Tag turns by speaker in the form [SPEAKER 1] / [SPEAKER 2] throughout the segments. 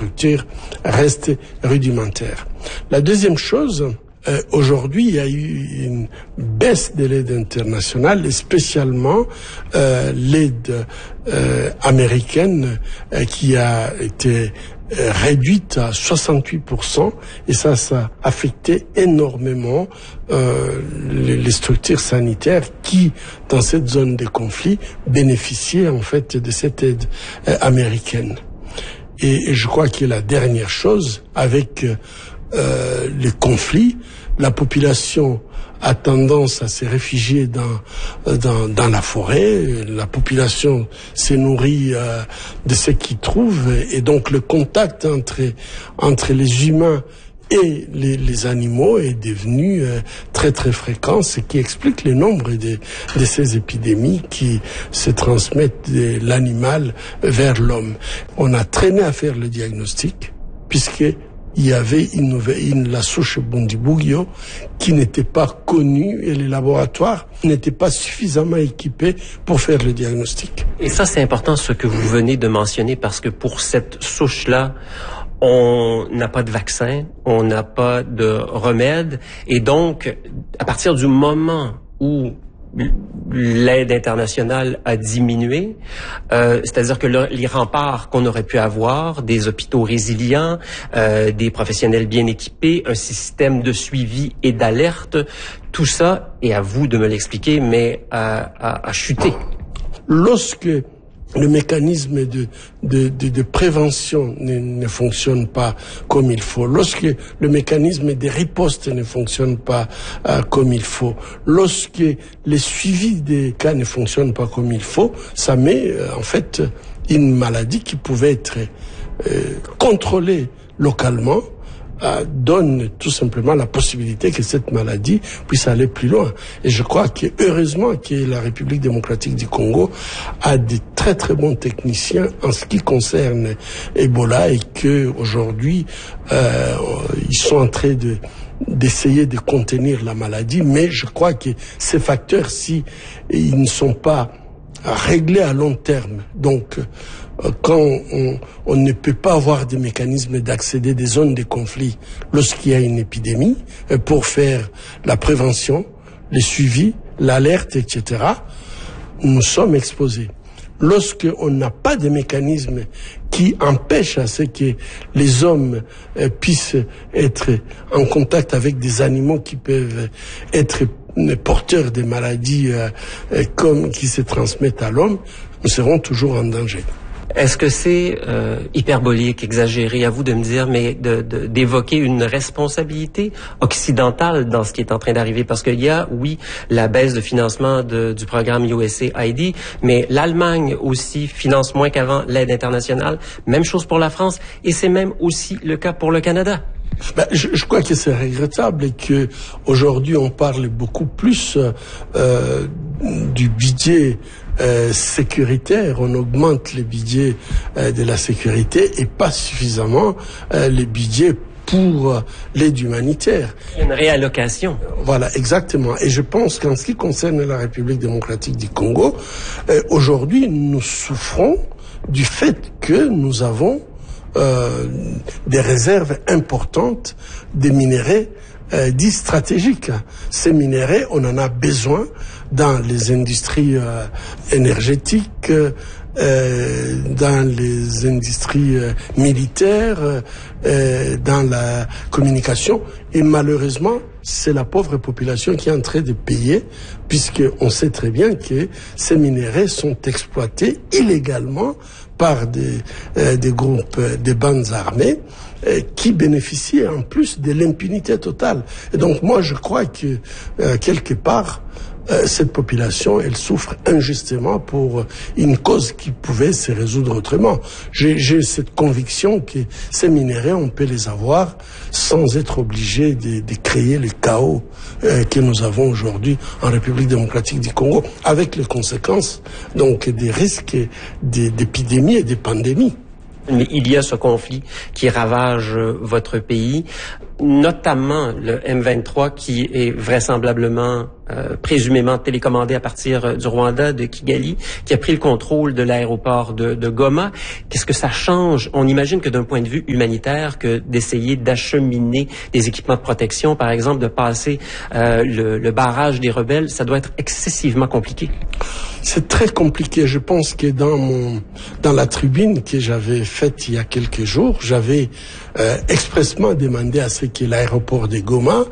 [SPEAKER 1] infrastructures restent rudimentaires. La deuxième chose, aujourd'hui, il y a eu une baisse de l'aide internationale, et spécialement l'aide américaine qui a été réduite à 68%, et ça a affecté énormément les structures sanitaires qui, dans cette zone de conflit, bénéficiaient en fait de cette aide américaine. Et je crois que la dernière chose, avec les conflits, la population a tendance à se réfugier dans la forêt. La population se nourrit de ce qu'ils trouvent, et donc le contact entre les humains et les animaux est devenu très très fréquent, ce qui explique le nombre de ces épidémies qui se transmettent de l'animal vers l'homme. On a traîné à faire le diagnostic, puisque il y avait la souche Bundibugyo qui n'était pas connue, et les laboratoires n'étaient pas suffisamment équipés pour faire le diagnostic.
[SPEAKER 2] Et ça, c'est important ce que vous venez de mentionner, parce que pour cette souche-là, on n'a pas de vaccin, on n'a pas de remède, et donc, à partir du moment où l'aide internationale a diminué, c'est-à-dire que les remparts qu'on aurait pu avoir, des hôpitaux résilients, des professionnels bien équipés, un système de suivi et d'alerte, tout ça, et à vous de me l'expliquer, mais a chuté.
[SPEAKER 1] Lorsque le mécanisme de prévention ne fonctionne pas comme il faut, lorsque le mécanisme de riposte ne fonctionne pas comme il faut, lorsque le suivi des cas ne fonctionne pas comme il faut, ça met en fait une maladie qui pouvait être contrôlée localement, donne tout simplement la possibilité que cette maladie puisse aller plus loin. Et je crois que heureusement que la République démocratique du Congo a des très très bons techniciens en ce qui concerne Ebola, et que aujourd'hui ils sont en train d'essayer de contenir la maladie. Mais je crois que ces facteurs, si ils ne sont pas réglés à long terme, donc quand on ne peut pas avoir des mécanismes d'accéder des zones de conflit lorsqu'il y a une épidémie pour faire la prévention, le suivi, l'alerte, etc., nous sommes exposés. Lorsqu'on n'a pas de mécanismes qui empêchent à ce que les hommes puissent être en contact avec des animaux qui peuvent être porteurs de maladies comme qui se transmettent à l'homme, nous serons toujours en danger.
[SPEAKER 2] Est-ce que c'est hyperbolique, exagéré, à vous de me dire, mais d'évoquer une responsabilité occidentale dans ce qui est en train d'arriver? Parce qu'il y a, oui, la baisse de financement du programme USAID, mais l'Allemagne aussi finance moins qu'avant l'aide internationale. Même chose pour la France, et c'est même aussi le cas pour le Canada.
[SPEAKER 1] Je crois que c'est regrettable, et que aujourd'hui on parle beaucoup plus du budget sécuritaire, on augmente les budgets de la sécurité, et pas suffisamment les budgets pour l'aide humanitaire.
[SPEAKER 2] Une réallocation.
[SPEAKER 1] Voilà, exactement. Et je pense qu'en ce qui concerne la République démocratique du Congo, aujourd'hui nous souffrons du fait que nous avons des réserves importantes de minerais dits stratégiques. Ces minerais, on en a besoin dans les industries énergétiques, dans les industries militaires, dans la communication. Et malheureusement, c'est la pauvre population qui est en train de payer, puisqu'on sait très bien que ces minerais sont exploités illégalement par des groupes, des bandes armées qui bénéficient en plus de l'impunité totale. Et donc moi je crois que quelque part cette population, elle souffre injustement pour une cause qui pouvait se résoudre autrement. J'ai cette conviction que ces minerais, on peut les avoir sans être obligé de créer le chaos que nous avons aujourd'hui en République démocratique du Congo, avec les conséquences donc des risques d'épidémies et de pandémies.
[SPEAKER 2] Mais il y a ce conflit qui ravage votre pays, notamment le M23 qui est vraisemblablement présumément télécommandé à partir du Rwanda, de Kigali, qui a pris le contrôle de l'aéroport de Goma. Qu'est-ce que ça change? On imagine que d'un point de vue humanitaire, que d'essayer d'acheminer des équipements de protection, par exemple, de passer le barrage des rebelles, ça doit être excessivement compliqué.
[SPEAKER 1] C'est très compliqué. Je pense que dans la tribune que j'avais faite il y a quelques jours, j'avais expressément demandé à ce que l'aéroport de Goma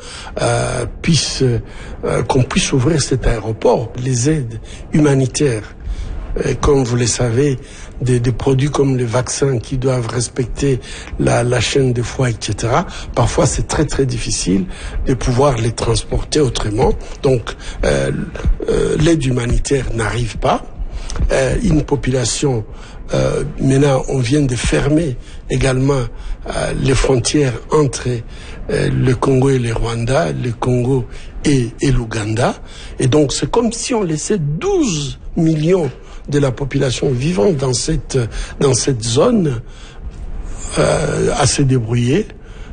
[SPEAKER 1] qu'on puisse ouvrir cet aéroport. Les aides humanitaires, comme vous le savez, des produits comme les vaccins qui doivent respecter la chaîne de froid, etc. Parfois, c'est très très difficile de pouvoir les transporter autrement. Donc, l'aide humanitaire n'arrive pas. Une population, maintenant, on vient de fermer également les frontières entre le Congo et le Rwanda, le Congo et l'Ouganda. Et donc, c'est comme si on laissait 12 millions de la population vivant dans cette zone à se débrouiller,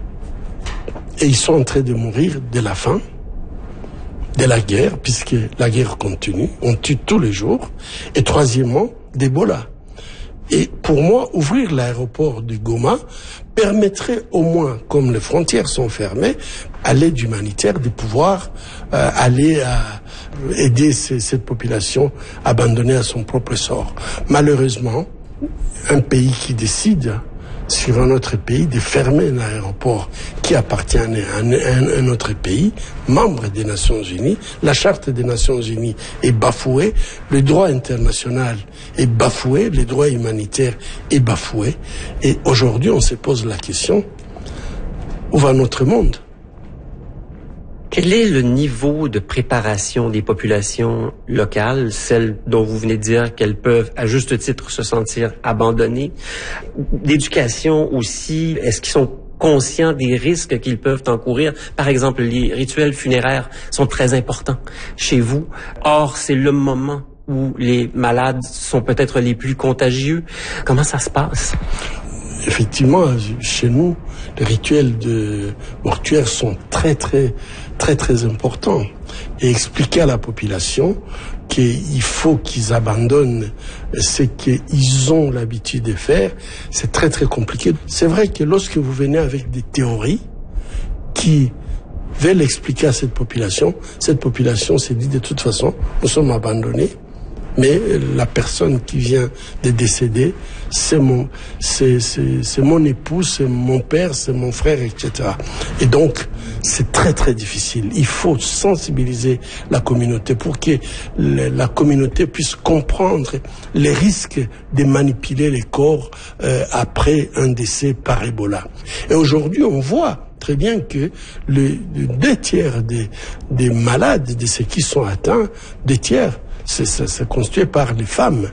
[SPEAKER 1] et ils sont en train de mourir de la faim, de la guerre, puisque la guerre continue, on tue tous les jours, et troisièmement, d'Ebola. Et pour moi, ouvrir l'aéroport de Goma permettrait au moins, comme les frontières sont fermées, à l'aide humanitaire de pouvoir aller aider cette population abandonnée à son propre sort. Malheureusement, un pays qui décide sur un autre pays de fermer un aéroport qui appartient à un autre pays, membre des Nations Unies, la Charte des Nations Unies est bafouée, le droit international est bafoué, le droit humanitaire est bafoué. Et aujourd'hui, on se pose la question, où va notre monde ?
[SPEAKER 2] Quel est le niveau de préparation des populations locales, celles dont vous venez de dire qu'elles peuvent, à juste titre, se sentir abandonnées? D'éducation aussi, est-ce qu'ils sont conscients des risques qu'ils peuvent encourir? Par exemple, les rituels funéraires sont très importants chez vous. Or, c'est le moment où les malades sont peut-être les plus contagieux. Comment ça se passe?
[SPEAKER 1] Effectivement, chez nous, les rituels mortuaires sont très importants. Et expliquer à la population qu'il faut qu'ils abandonnent ce qu'ils ont l'habitude de faire, c'est très compliqué. C'est vrai que lorsque vous venez avec des théories qui veulent expliquer à cette population se dit de toute façon, nous sommes abandonnés. Mais la personne qui vient de décéder, c'est mon époux, c'est mon père, c'est mon frère, etc. Et donc, c'est très difficile. Il faut sensibiliser la communauté pour que la communauté puisse comprendre les risques de manipuler les corps après un décès par Ebola. Et aujourd'hui, on voit très bien que le 2/3 des malades, de ceux qui sont atteints, 2/3, c'est constitué par les femmes.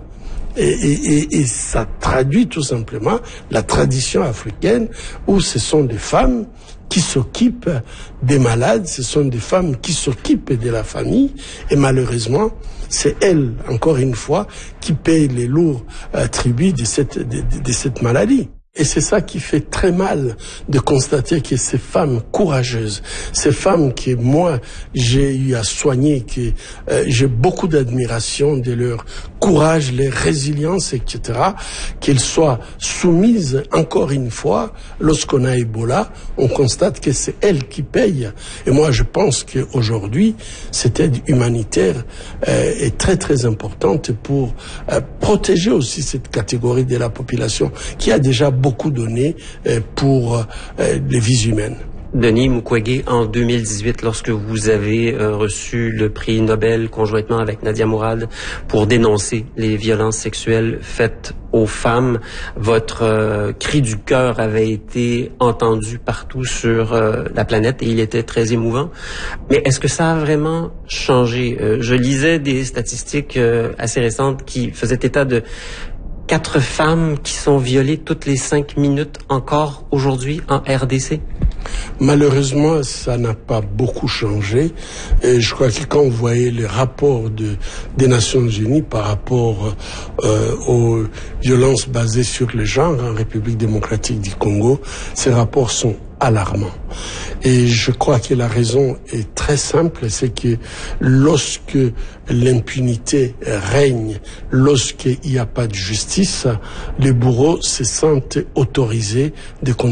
[SPEAKER 1] Et ça traduit tout simplement la tradition africaine où ce sont des femmes qui s'occupent des malades, ce sont des femmes qui s'occupent de la famille, et malheureusement, c'est elles, encore une fois, qui payent les lourds tributs de cette maladie. Et c'est ça qui fait très mal de constater que ces femmes courageuses, ces femmes que moi j'ai eu à soigner, que j'ai beaucoup d'admiration de leur courage, leur résilience, etc., qu'elles soient soumises encore une fois, lorsqu'on a Ebola, on constate que c'est elles qui payent. Et moi je pense qu'aujourd'hui, cette aide humanitaire est très importante pour protéger aussi cette catégorie de la population qui a déjà beaucoup donné pour les vies humaines.
[SPEAKER 2] Denis Mukwege, en 2018, lorsque vous avez reçu le prix Nobel conjointement avec Nadia Mourad pour dénoncer les violences sexuelles faites aux femmes, votre cri du cœur avait été entendu partout sur la planète et il était très émouvant. Mais est-ce que ça a vraiment changé? Je lisais des statistiques assez récentes qui faisaient état de 4 femmes qui sont violées toutes les 5 minutes encore aujourd'hui en RDC.
[SPEAKER 1] Malheureusement, ça n'a pas beaucoup changé. Et je crois que quand vous voyez les rapports des Nations Unies par rapport aux violences basées sur le genre en République démocratique du Congo, ces rapports sont alarmant. Et je crois que la raison est très simple, c'est que lorsque l'impunité règne, lorsqu'il n'y a pas de justice, les bourreaux se sentent autorisés de continuer